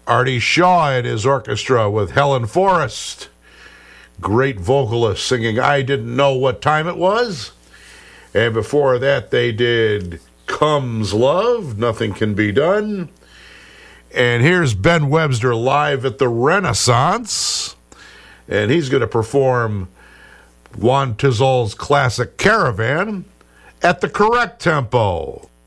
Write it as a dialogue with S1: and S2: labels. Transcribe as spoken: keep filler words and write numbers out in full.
S1: Artie Shaw and his orchestra with Helen Forrest. Great vocalist singing I Didn't Know What Time It Was. And before that, they did Comes Love, Nothing Can Be Done. And here's Ben Webster live at the Renaissance. And he's going to perform Juan Tizol's classic Caravan at the correct tempo.